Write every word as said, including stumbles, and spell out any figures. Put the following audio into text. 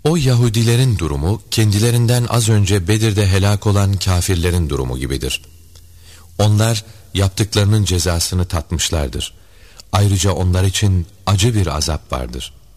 O Yahudilerin durumu kendilerinden az önce Bedir'de helak olan kafirlerin durumu gibidir. Onlar yaptıklarının cezasını tatmışlardır. Ayrıca onlar için acı bir azap vardır.